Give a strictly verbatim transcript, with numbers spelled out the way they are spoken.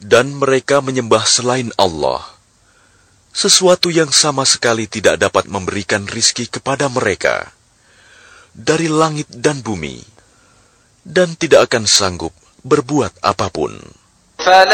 Dan mereka menyembah selain Allah, sesuatu yang sama sekali tidak dapat memberikan rizki kepada mereka dari langit dan bumi, dan tidak akan sanggup berbuat apapun.